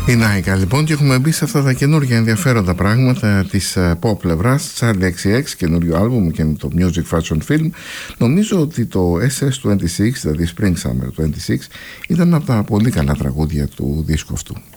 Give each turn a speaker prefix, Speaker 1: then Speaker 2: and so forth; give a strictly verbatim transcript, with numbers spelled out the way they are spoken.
Speaker 1: Η Νάικα λοιπόν, και έχουμε μπει σε αυτά τα καινούργια ενδιαφέροντα πράγματα της pop πλευράς. Charli εξ εξ, καινούριο άλμπουμ και το Music Fashion Film. Νομίζω ότι το ες ες είκοσι έξι, δηλαδή Spring Summer είκοσι έξι, ήταν από τα πολύ καλά τραγούδια του δίσκου αυτού.